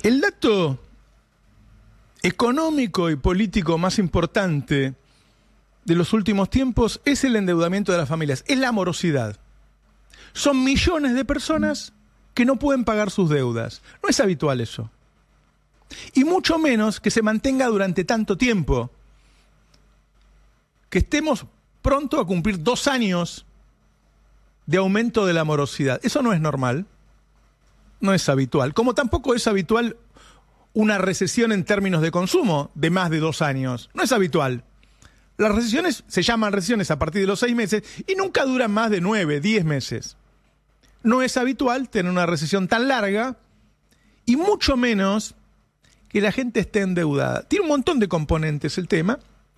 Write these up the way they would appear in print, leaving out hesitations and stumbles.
El dato económico y político más importante de los últimos tiempos es el endeudamiento de las familias, es la morosidad. Son millones de personas que no pueden pagar sus deudas. No es habitual eso. Y mucho menos que se mantenga durante tanto tiempo. Que estemos pronto a cumplir 2 años de aumento de la morosidad. Eso no es normal. No es habitual. Como tampoco es habitual una recesión en términos de consumo de más de 2 años. No es habitual. Las recesiones se llaman recesiones a partir de los 6 meses y nunca duran más de 9, 10 meses. No es habitual tener una recesión tan larga y mucho menos que la gente esté endeudada. Tiene un montón de componentes el tema.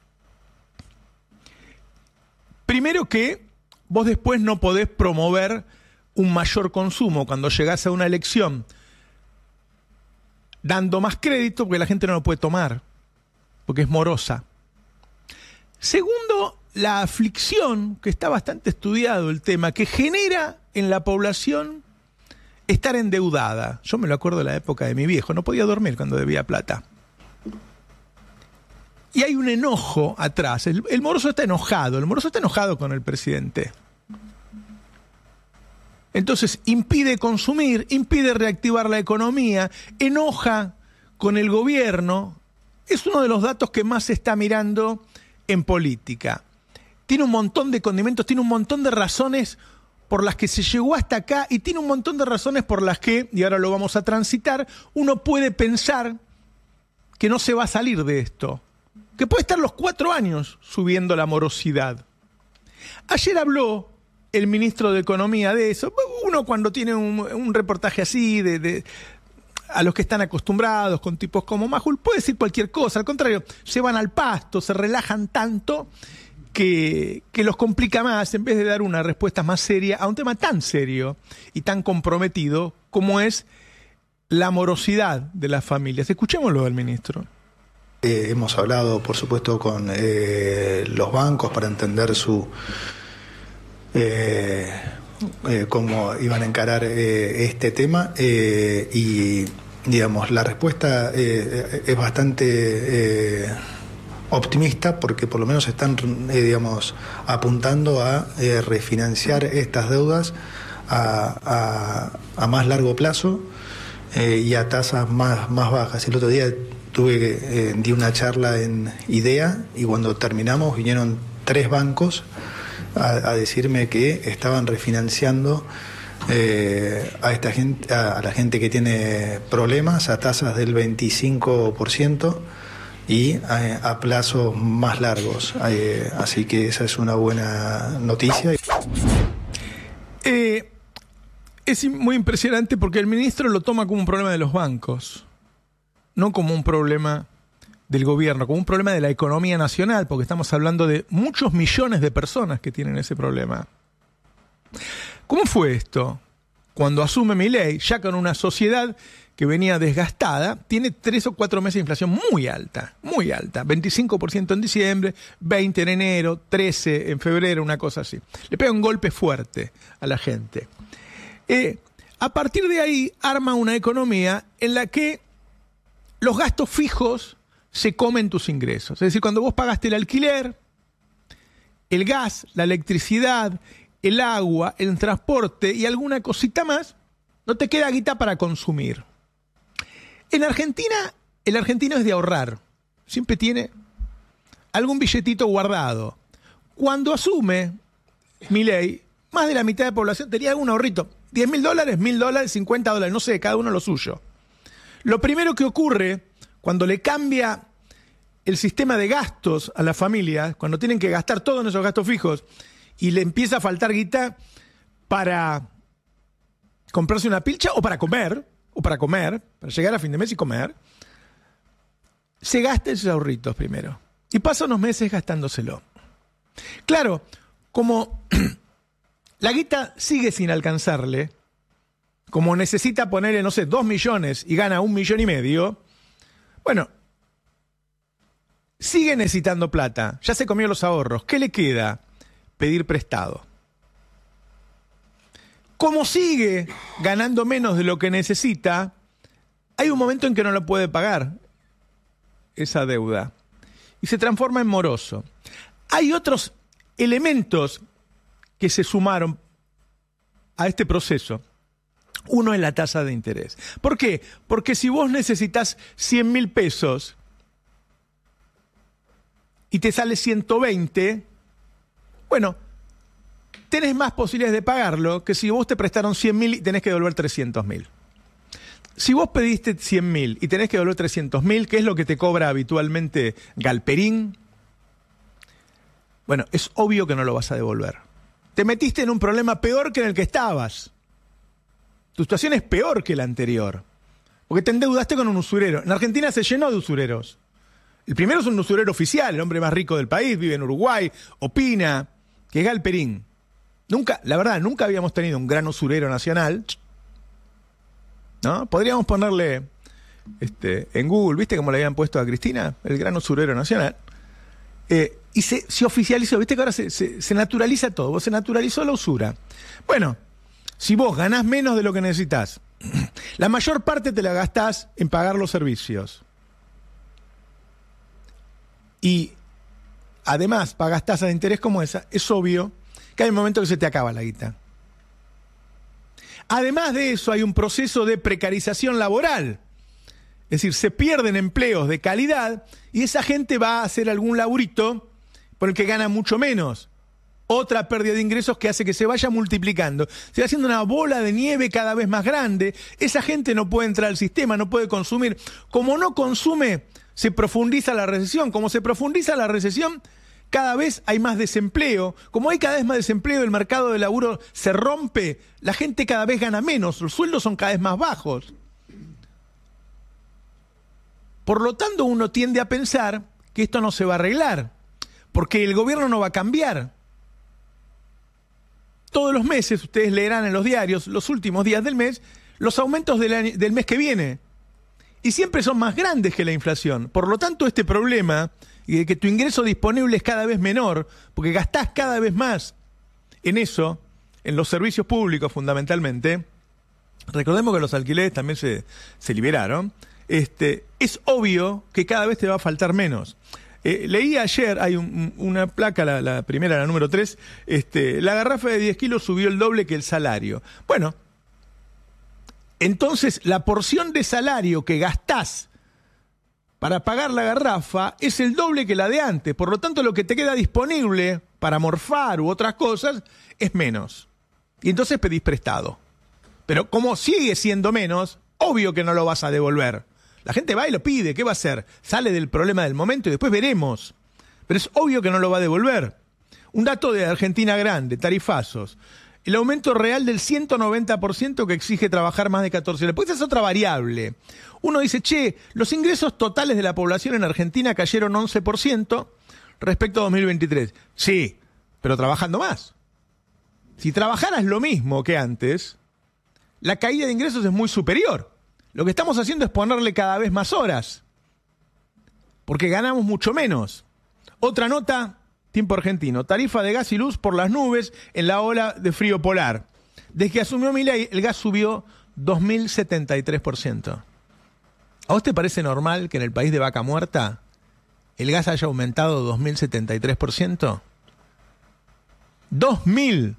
Primero que vos después no podés promover un mayor consumo cuando llegás a una elección dando más crédito porque la gente no lo puede tomar, porque es morosa. Segundo, la aflicción, que está bastante estudiado el tema, que genera en la población estar endeudada. Yo me lo acuerdo de la época de mi viejo, no podía dormir cuando debía plata. Y hay un enojo atrás, el moroso está enojado con el presidente. Entonces impide consumir, impide reactivar la economía, enoja con el gobierno. Es uno de los datos que más se está mirando en política. Tiene un montón de condimentos, tiene un montón de razones por las que se llegó hasta acá y tiene un montón de razones por las que, y ahora lo vamos a transitar, uno puede pensar que no se va a salir de esto, que puede estar los 4 años subiendo la morosidad. Ayer habló el ministro de Economía de eso. Uno cuando tiene un reportaje así, a los que están acostumbrados, con tipos como Majul, puede decir cualquier cosa. Al contrario, se van al pasto, se relajan tanto que los complica más en vez de dar una respuesta más seria a un tema tan serio y tan comprometido como es la morosidad de las familias. Escuchémoslo al ministro. Hemos hablado, por supuesto, con los bancos para entender cómo iban a encarar este tema y, digamos, la respuesta es bastante optimista porque por lo menos están, digamos, apuntando a refinanciar estas deudas a más largo plazo y a tasas más bajas. El otro día di una charla en IDEA y cuando terminamos vinieron 3 bancos a decirme que estaban refinanciando a esta gente, a la gente que tiene problemas a tasas del 25% y a plazos más largos. Así que esa es una buena noticia. Es muy impresionante porque el ministro lo toma como un problema de los bancos, no como un problema del gobierno, como un problema de la economía nacional, porque estamos hablando de muchos millones de personas que tienen ese problema. ¿Cómo fue esto? Cuando asume Milei, ya con una sociedad que venía desgastada, tiene 3 o 4 meses de inflación muy alta, 25% en diciembre, 20% en enero, 13% en febrero, una cosa así. Le pega un golpe fuerte a la gente. A partir de ahí arma una economía en la que los gastos fijos se comen tus ingresos. Es decir, cuando vos pagaste el alquiler, el gas, la electricidad, el agua, el transporte y alguna cosita más, no te queda guita para consumir. En Argentina, el argentino es de ahorrar. Siempre tiene algún billetito guardado. Cuando asume Milei, más de la mitad de la población tenía algún ahorrito. $10.000, $1.000, $50, no sé, cada uno lo suyo. Lo primero que ocurre cuando le cambia el sistema de gastos a la familia, cuando tienen que gastar todos esos gastos fijos y le empieza a faltar guita para comprarse una pilcha o para comer, para llegar a fin de mes y comer, se gasta esos ahorritos primero. Y pasa unos meses gastándoselo. Claro, como la guita sigue sin alcanzarle, como necesita ponerle, no sé, 2 millones y gana 1,5 millones, bueno, sigue necesitando plata, ya se comió los ahorros. ¿Qué le queda? Pedir prestado. Como sigue ganando menos de lo que necesita, hay un momento en que no lo puede pagar esa deuda y se transforma en moroso. Hay otros elementos que se sumaron a este proceso. Uno es la tasa de interés. ¿Por qué? Porque si vos necesitas 100.000 pesos y te sale 120, bueno, tenés más posibilidades de pagarlo que si vos te prestaron 100.000 y tenés que devolver 300.000. Si vos pediste 100.000 y tenés que devolver 300.000, ¿qué es lo que te cobra habitualmente Galperín? Bueno, es obvio que no lo vas a devolver. Te metiste en un problema peor que en el que estabas. Tu situación es peor que la anterior, porque te endeudaste con un usurero. En Argentina se llenó de usureros. El primero es un usurero oficial, el hombre más rico del país, vive en Uruguay, opina, que es Galperín. La verdad, nunca habíamos tenido un gran usurero nacional, ¿no? Podríamos ponerle en Google, ¿viste cómo le habían puesto a Cristina? El gran usurero nacional. Y se oficializó, ¿viste que ahora se naturaliza todo? Se naturalizó la usura. Bueno, si vos ganás menos de lo que necesitas, la mayor parte te la gastás en pagar los servicios. Y además pagás tasas de interés como esa, es obvio que hay un momento que se te acaba la guita. Además de eso, hay un proceso de precarización laboral. Es decir, se pierden empleos de calidad y esa gente va a hacer algún laburito por el que gana mucho menos. Otra pérdida de ingresos que hace que se vaya multiplicando. Se va haciendo una bola de nieve cada vez más grande. Esa gente no puede entrar al sistema, no puede consumir. Como no consume, se profundiza la recesión. Como se profundiza la recesión, cada vez hay más desempleo. Como hay cada vez más desempleo, el mercado de laburo se rompe. La gente cada vez gana menos. Los sueldos son cada vez más bajos. Por lo tanto, uno tiende a pensar que esto no se va a arreglar, porque el gobierno no va a cambiar. Todos los meses, ustedes leerán en los diarios, los últimos días del mes, los aumentos del mes que viene. Y siempre son más grandes que la inflación. Por lo tanto, este problema de que tu ingreso disponible es cada vez menor, porque gastás cada vez más en eso, en los servicios públicos fundamentalmente. Recordemos que los alquileres también se liberaron. Es obvio que cada vez te va a faltar menos. Leí ayer, hay una placa, la primera, la número 3, la garrafa de 10 kilos subió el doble que el salario. Bueno, entonces la porción de salario que gastás para pagar la garrafa es el doble que la de antes. Por lo tanto, lo que te queda disponible para morfar u otras cosas es menos. Y entonces pedís prestado. Pero como sigue siendo menos, obvio que no lo vas a devolver. La gente va y lo pide, ¿qué va a hacer? Sale del problema del momento y después veremos. Pero es obvio que no lo va a devolver. Un dato de Argentina Grande, tarifazos. El aumento real del 190% que exige trabajar más de 14 horas. Pues esa es otra variable. Uno dice, los ingresos totales de la población en Argentina cayeron 11% respecto a 2023. Sí, pero trabajando más. Si trabajaras lo mismo que antes, la caída de ingresos es muy superior. Lo que estamos haciendo es ponerle cada vez más horas, porque ganamos mucho menos. Otra nota, tiempo argentino. Tarifa de gas y luz por las nubes en la ola de frío polar. Desde que asumió Milei, el gas subió 2.073%. ¿A vos te parece normal que en el país de vaca muerta el gas haya aumentado 2.073%? ¡2.000!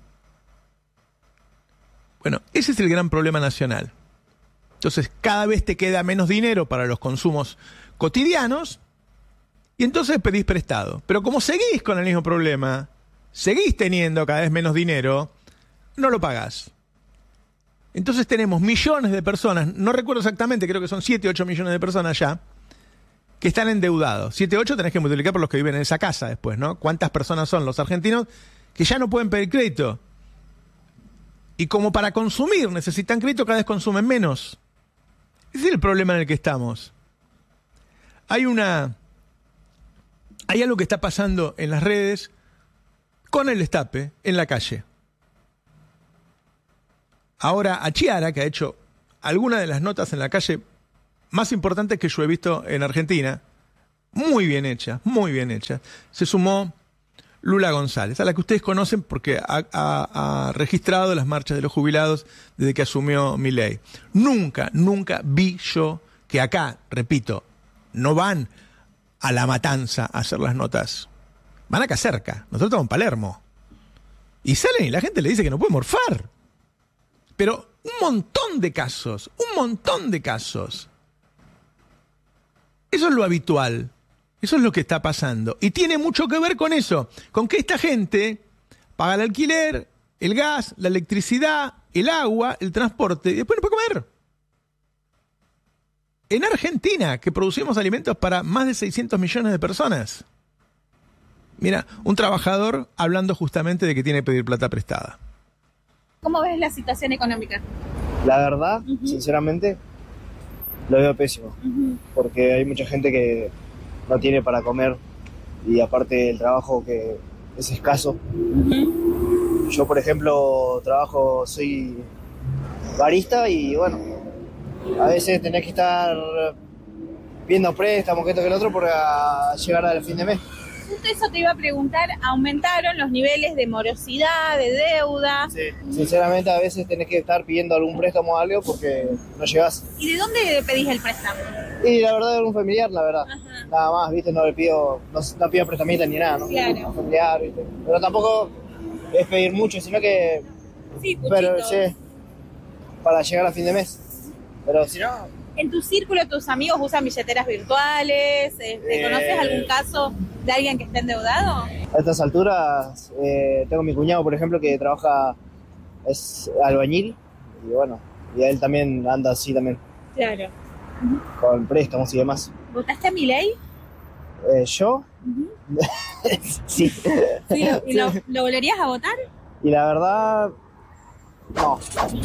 Bueno, ese es el gran problema nacional. Entonces, cada vez te queda menos dinero para los consumos cotidianos y entonces pedís prestado. Pero como seguís con el mismo problema, seguís teniendo cada vez menos dinero, no lo pagás. Entonces tenemos millones de personas, no recuerdo exactamente, creo que son 7, 8 millones de personas ya, que están endeudados. 7, 8 tenés que multiplicar por los que viven en esa casa después, ¿no? ¿Cuántas personas son los argentinos que ya no pueden pedir crédito? Y como para consumir necesitan crédito, cada vez consumen menos. Ese es el problema en el que estamos. Hay algo que está pasando en las redes con el destape en la calle. Ahora a Chiara, que ha hecho algunas de las notas en la calle más importantes que yo he visto en Argentina, muy bien hecha, se sumó Lula González, a la que ustedes conocen porque ha registrado las marchas de los jubilados desde que asumió Milei. Nunca vi yo que acá, repito, no van a La Matanza a hacer las notas. Van acá cerca. Nosotros estamos en Palermo. Y salen y la gente le dice que no puede morfar. Pero un montón de casos. Eso es lo habitual. Eso es lo que está pasando. Y tiene mucho que ver con eso. Con que esta gente paga el alquiler, el gas, la electricidad, el agua, el transporte, y después no puede comer. En Argentina, que producimos alimentos para más de 600 millones de personas. Mira, un trabajador hablando justamente de que tiene que pedir plata prestada. ¿Cómo ves la situación económica? La verdad, sinceramente, lo veo pésimo. Porque hay mucha gente que no tiene para comer y aparte el trabajo que es escaso. Yo, por ejemplo, soy barista y bueno, a veces tenés que estar viendo préstamos, que esto que el otro, para llegar al fin de mes. Justo eso te iba a preguntar, ¿aumentaron los niveles de morosidad, de deuda? Sí, sinceramente a veces tenés que estar pidiendo algún préstamo o algo porque no llegás. ¿Y de dónde pedís el préstamo? Y la verdad, de algún familiar, la verdad. Ajá. Nada más, ¿viste? No pido prestamita ni nada, ¿no? Claro. Un familiar, ¿viste? Pero tampoco es pedir mucho, sino que... Sí, pero puchitos. sí, para llegar a fin de mes. Pero si no... ¿En tu círculo tus amigos usan billeteras virtuales? ¿Conoces algún caso de alguien que esté endeudado? A estas alturas tengo mi cuñado, por ejemplo, que es albañil. Y bueno, y él también anda así también. Claro. Con préstamos y demás. ¿Votaste a Milei? ¿Yo? Sí. Sí, ¿y lo volverías a votar? Y la verdad, no.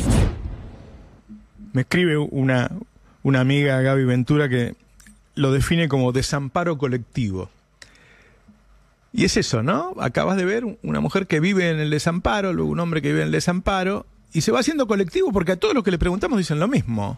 Me escribe una amiga, Gaby Ventura, que lo define como desamparo colectivo. Y es eso, ¿no? Acabas de ver una mujer que vive en el desamparo, luego un hombre que vive en el desamparo, y se va haciendo colectivo porque a todos los que le preguntamos dicen lo mismo.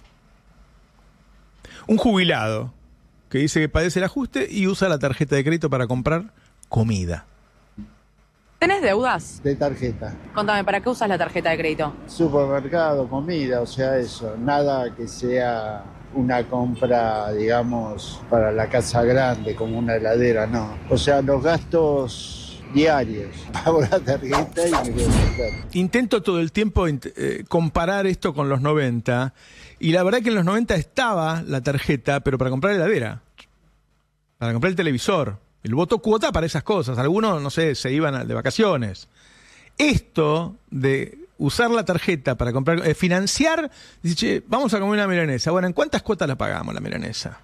Un jubilado que dice que padece el ajuste y usa la tarjeta de crédito para comprar comida. ¿Tenés deudas? De tarjeta. Contame, ¿para qué usas la tarjeta de crédito? Supermercado, comida, o sea, eso. Nada que sea una compra, digamos, para la casa grande, como una heladera, no. O sea, los gastos diarios. Pago la tarjeta y me quedo sin plata. Intento todo el tiempo comparar esto con los 90, y la verdad que en los 90 estaba la tarjeta, pero para comprar heladera, para comprar el televisor. El voto cuota para esas cosas. Algunos, no sé, se iban de vacaciones. Esto de usar la tarjeta para comprar, financiar, dice, che, vamos a comer una milanesa. Bueno, ¿en cuántas cuotas la pagamos la milanesa?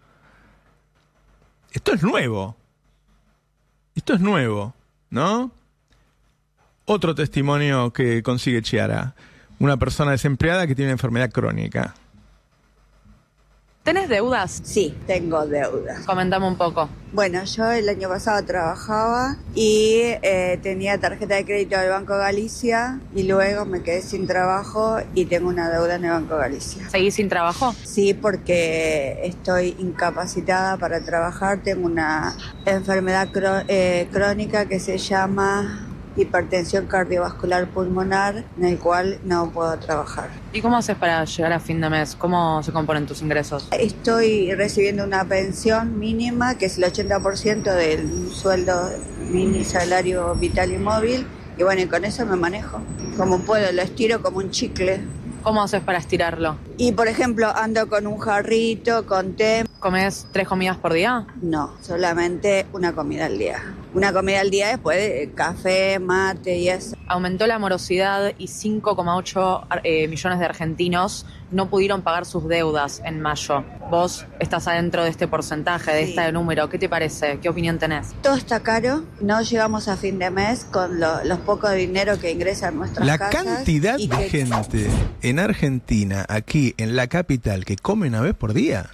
Esto es nuevo. Esto es nuevo, ¿no? Otro testimonio que consigue Chiara. Una persona desempleada que tiene una enfermedad crónica. ¿Tenés deudas? Sí, tengo deudas. Comentame un poco. Bueno, yo el año pasado trabajaba y tenía tarjeta de crédito del Banco Galicia y luego me quedé sin trabajo y tengo una deuda en el Banco Galicia. ¿Seguís sin trabajo? Sí, porque estoy incapacitada para trabajar. Tengo una enfermedad crónica que se llama hipertensión cardiovascular pulmonar, en el cual no puedo trabajar. ¿Y cómo haces para llegar a fin de mes? ¿Cómo se componen tus ingresos? Estoy recibiendo una pensión mínima, que es el 80% del sueldo mini salario vital y móvil, y bueno, y con eso me manejo. Como puedo, lo estiro como un chicle. ¿Cómo haces para estirarlo? Y por ejemplo, ando con un jarrito, con té. ¿Comés 3 comidas por día? No, solamente una comida al día. Una comida al día después de café, mate y eso. Aumentó la morosidad y 5,8 millones de argentinos no pudieron pagar sus deudas en mayo. Vos estás adentro de este porcentaje, de este número. ¿Qué te parece? ¿Qué opinión tenés? Todo está caro. No llegamos a fin de mes con los pocos dinero que ingresan a nuestras La casas. cantidad de gente en Argentina, aquí en la capital, que come una vez por día.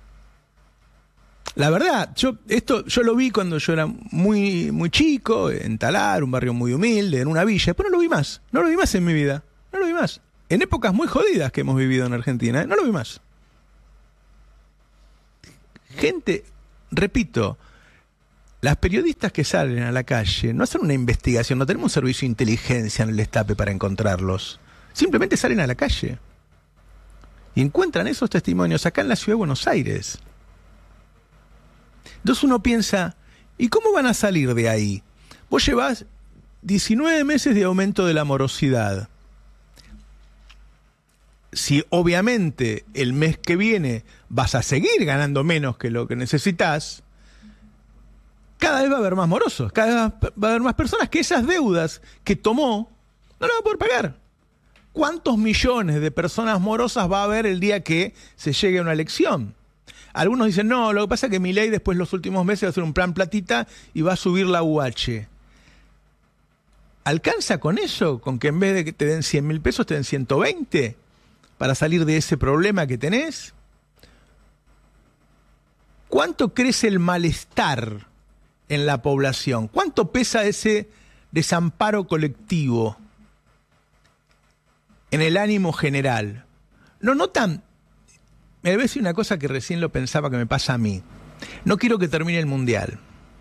La verdad, yo lo vi cuando yo era muy, muy chico, en Talar, un barrio muy humilde, en una villa. Después no lo vi más. No lo vi más en mi vida. No lo vi más. En épocas muy jodidas que hemos vivido en Argentina, no lo vi más. Gente, repito, las periodistas que salen a la calle no hacen una investigación, no tenemos un servicio de inteligencia en el destape para encontrarlos. Simplemente salen a la calle. Y encuentran esos testimonios acá en la ciudad de Buenos Aires. Entonces uno piensa, ¿y cómo van a salir de ahí? Vos llevás 19 meses de aumento de la morosidad. Si obviamente el mes que viene vas a seguir ganando menos que lo que necesitas, cada vez va a haber más morosos, cada vez va a haber más personas que esas deudas que tomó no las va a poder pagar. ¿Cuántos millones de personas morosas va a haber el día que se llegue a una elección? Algunos dicen, no, lo que pasa es que Milei después los últimos meses va a hacer un plan platita y va a subir la UH. ¿Alcanza con eso? ¿Con que en vez de que te den 100.000 pesos te den 120? ¿Para salir de ese problema que tenés? ¿Cuánto crece el malestar en la población? ¿Cuánto pesa ese desamparo colectivo en el ánimo general? ¿No notan? Me voy a decir una cosa que recién lo pensaba que me pasa a mí. No quiero que termine el Mundial.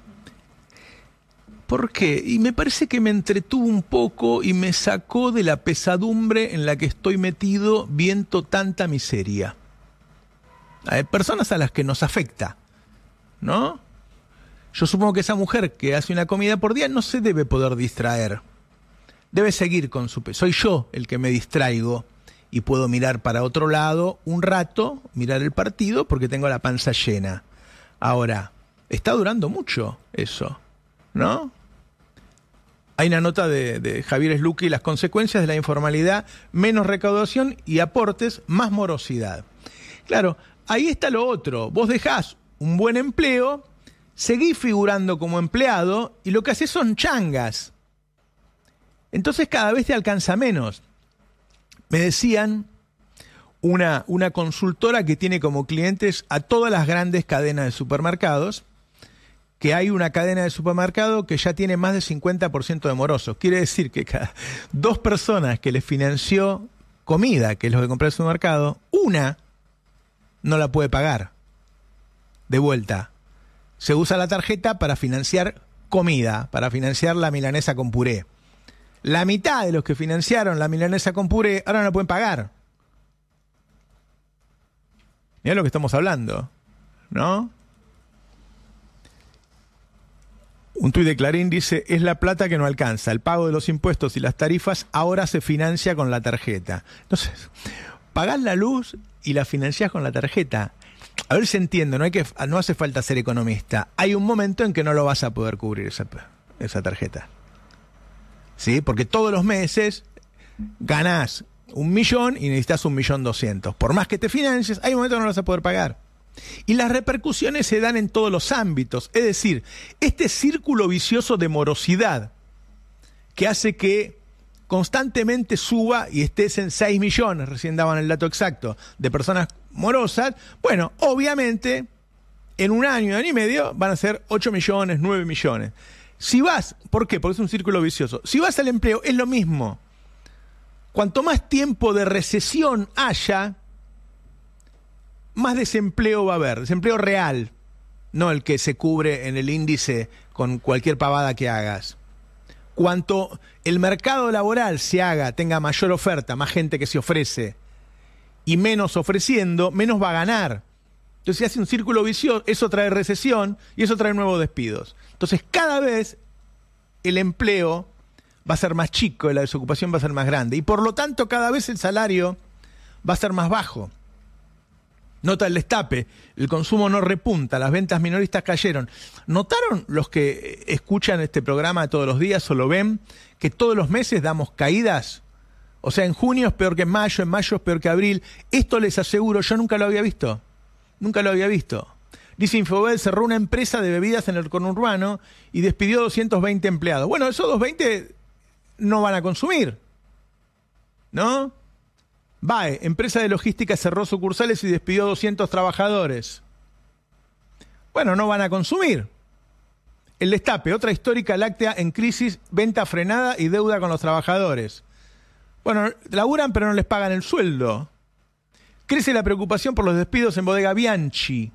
¿Por qué? Y me parece que me entretuvo un poco y me sacó de la pesadumbre en la que estoy metido viendo tanta miseria. Hay personas a las que nos afecta, ¿no? Yo supongo que esa mujer que hace una comida por día no se debe poder distraer. Debe seguir con su... Soy yo el que me distraigo y puedo mirar para otro lado un rato, mirar el partido porque tengo la panza llena. Ahora, está durando mucho eso, ¿no? Hay una nota de Javier Slucki, las consecuencias de la informalidad, menos recaudación y aportes, más morosidad. Claro, ahí está lo otro. Vos dejás un buen empleo, seguís figurando como empleado y lo que haces son changas. Entonces cada vez te alcanza menos. Me decían una consultora que tiene como clientes a todas las grandes cadenas de supermercados, que hay una cadena de supermercado que ya tiene más del 50% de morosos. Quiere decir que cada 2 personas que les financió comida, que es lo que compró el supermercado, una no la puede pagar de vuelta. Se usa la tarjeta para financiar comida, para financiar la milanesa con puré. La mitad de los que financiaron la milanesa con puré ahora no la pueden pagar. Mirá lo que estamos hablando, ¿no? Un tuit de Clarín dice, es la plata que no alcanza. El pago de los impuestos y las tarifas ahora se financia con la tarjeta. Entonces, pagás la luz y la financiás con la tarjeta. A ver si entiendo, no hace falta ser economista. Hay un momento en que no lo vas a poder cubrir esa tarjeta. ¿Sí? Porque todos los meses ganás 1.000.000 y necesitas 1.200.000. Por más que te financies, hay un momento que no lo vas a poder pagar. Y las repercusiones se dan en todos los ámbitos. Es decir, este círculo vicioso de morosidad que hace que constantemente suba y estés en 6 millones, recién daban el dato exacto, de personas morosas, bueno, obviamente en un año y medio van a ser 8 millones, 9 millones. Si vas, ¿por qué? Porque es un círculo vicioso. Si vas al empleo, es lo mismo. Cuanto más tiempo de recesión haya, más desempleo va a haber, desempleo real, no el que se cubre en el índice con cualquier pavada que hagas. Cuanto el mercado laboral tenga mayor oferta, más gente que se ofrece, y menos ofreciendo, menos va a ganar. Entonces se hace un círculo vicioso, eso trae recesión y eso trae nuevos despidos. Entonces cada vez el empleo va a ser más chico y la desocupación va a ser más grande. Y por lo tanto cada vez el salario va a ser más bajo. Nota el destape, el consumo no repunta, las ventas minoristas cayeron. ¿Notaron los que escuchan este programa todos los días o lo ven, que todos los meses damos caídas? O sea, en junio es peor que en mayo es peor que abril. Esto les aseguro, yo nunca lo había visto. Nunca lo había visto. Dice Infobae, cerró una empresa de bebidas en el conurbano y despidió 220 empleados. Bueno, esos 220 no van a consumir, ¿no? BAE, empresa de logística, cerró sucursales y despidió 200 trabajadores. Bueno, no van a consumir. El Destape, otra histórica láctea en crisis, venta frenada y deuda con los trabajadores. Bueno, laburan pero no les pagan el sueldo. Crece la preocupación por los despidos en Bodega Bianchi.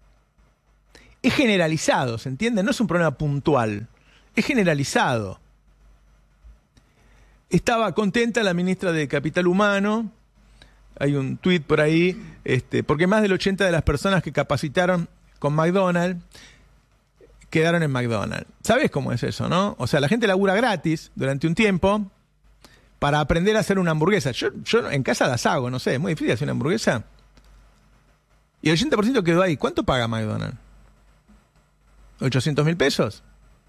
Es generalizado, ¿se entiende? No es un problema puntual, es generalizado. Estaba contenta la ministra de Capital Humano, hay un tuit por ahí, porque más del 80% de las personas que capacitaron con McDonald's quedaron en McDonald's. ¿Sabés cómo es eso, no? O sea, la gente labura gratis durante un tiempo para aprender a hacer una hamburguesa. Yo en casa las hago, no sé, es muy difícil hacer una hamburguesa. Y el 80% quedó ahí. ¿Cuánto paga McDonald's? ¿800.000 pesos?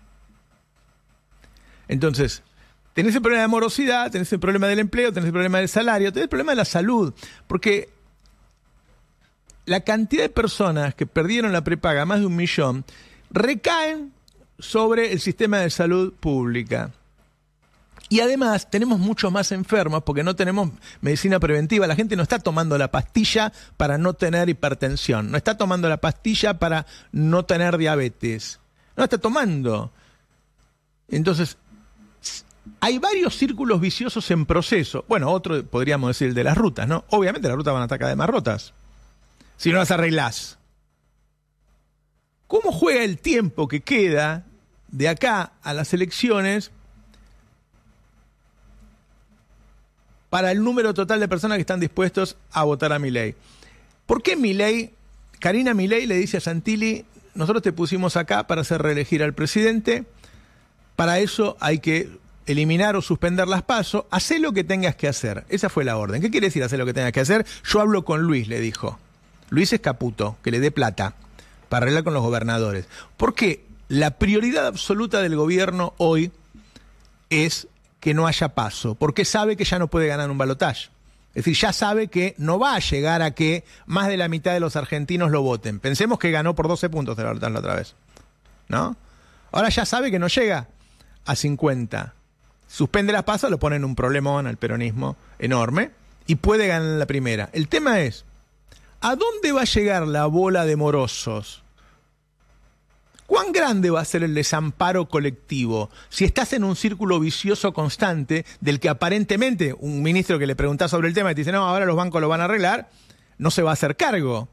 Entonces, tenés el problema de morosidad, tenés el problema del empleo, tenés el problema del salario, tenés el problema de la salud. Porque la cantidad de personas que perdieron la prepaga, más de 1 millón, recaen sobre el sistema de salud pública. Y además tenemos muchos más enfermos porque no tenemos medicina preventiva. La gente no está tomando la pastilla para no tener hipertensión, no está tomando la pastilla para no tener diabetes, no está tomando. Entonces, hay varios círculos viciosos en proceso. Bueno, otro podríamos decir el de las rutas, ¿no? Obviamente las rutas van a estar cada vez más rotas si no las arreglás. ¿Cómo juega el tiempo que queda de acá a las elecciones para el número total de personas que están dispuestos a votar a Milei? ¿Por qué Milei, Karina Milei le dice a Santilli, nosotros te pusimos acá para hacer reelegir al presidente, para eso hay que eliminar o suspender las PASO, hacé lo que tengas que hacer? Esa fue la orden. ¿Qué quiere decir hacer lo que tengas que hacer? Yo hablo con Luis, le dijo. Luis es Caputo, que le dé plata para arreglar con los gobernadores. Porque la prioridad absoluta del gobierno hoy es que no haya PASO, porque sabe que ya no puede ganar un balotaje. Es decir, ya sabe que no va a llegar a que más de la mitad de los argentinos lo voten. Pensemos que ganó por 12 puntos de la otra vez, ¿no? Ahora ya sabe que no llega a 50. Suspende las PASO, lo pone en un problemón al peronismo enorme y puede ganar la primera. El tema es, ¿a dónde va a llegar la bola de morosos? ¿Cuán grande va a ser el desamparo colectivo si estás en un círculo vicioso constante del que aparentemente un ministro que le preguntás sobre el tema y te dice, no, ahora los bancos lo van a arreglar, no se va a hacer cargo?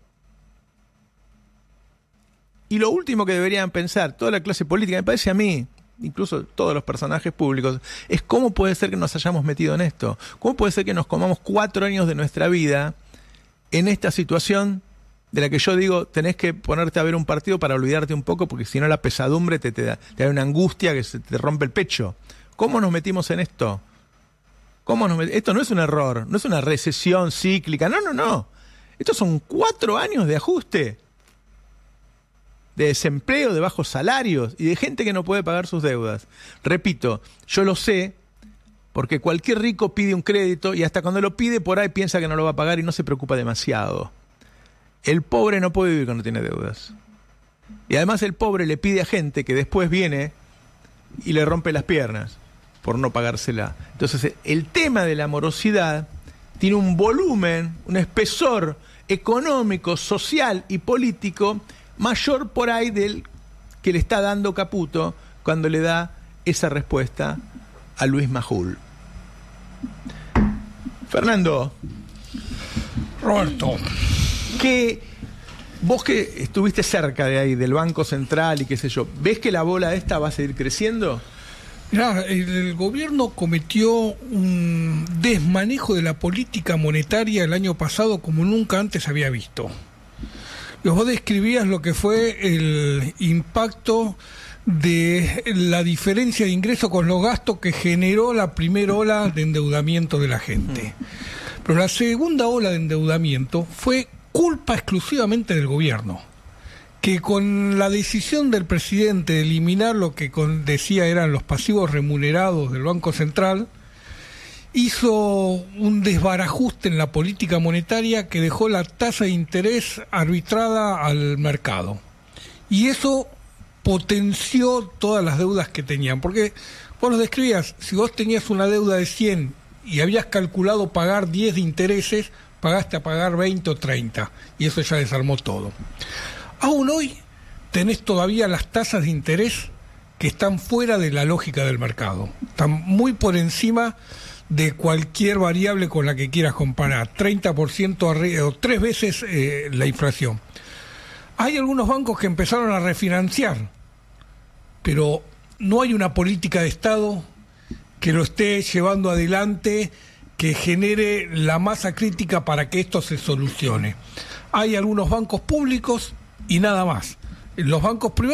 Y lo último que deberían pensar toda la clase política, me parece a mí, incluso todos los personajes públicos, es cómo puede ser que nos hayamos metido en esto. ¿Cómo puede ser que nos comamos 4 años de nuestra vida en esta situación de la que yo digo, tenés que ponerte a ver un partido para olvidarte un poco, porque si no la pesadumbre te da una angustia que se te rompe el pecho? ¿Cómo nos metimos en esto? Esto no es un error, no es una recesión cíclica, no. Estos son 4 años de ajuste, de desempleo, de bajos salarios y de gente que no puede pagar sus deudas. Repito, yo lo sé porque cualquier rico pide un crédito y hasta cuando lo pide por ahí piensa que no lo va a pagar y no se preocupa demasiado. El pobre no puede vivir cuando tiene deudas. Y además el pobre le pide a gente que después viene y le rompe las piernas por no pagársela. Entonces el tema de la morosidad tiene un volumen, un espesor económico, social y político mayor por ahí del que le está dando Caputo cuando le da esa respuesta a Luis Majul. Fernando. Roberto. Que vos que estuviste cerca de ahí, del Banco Central y qué sé yo, ¿ves que la bola esta va a seguir creciendo? Mirá, el gobierno cometió un desmanejo de la política monetaria el año pasado como nunca antes había visto. Vos describías lo que fue el impacto de la diferencia de ingresos con los gastos que generó la primera ola de endeudamiento de la gente. Pero la segunda ola de endeudamiento fue culpa exclusivamente del gobierno, que con la decisión del presidente de eliminar lo que decía eran los pasivos remunerados del Banco Central, hizo un desbarajuste en la política monetaria que dejó la tasa de interés arbitrada al mercado. Y eso potenció todas las deudas que tenían, porque vos lo describías, si vos tenías una deuda de 100 y habías calculado pagar 10 de intereses, pagaste a pagar 20 o 30, y eso ya desarmó todo. Aún hoy tenés todavía las tasas de interés que están fuera de la lógica del mercado, están muy por encima de cualquier variable con la que quieras comparar, 30% o 3 veces la inflación. Hay algunos bancos que empezaron a refinanciar, pero no hay una política de Estado que lo esté llevando adelante que genere la masa crítica para que esto se solucione. Hay algunos bancos públicos y nada más. Los bancos privados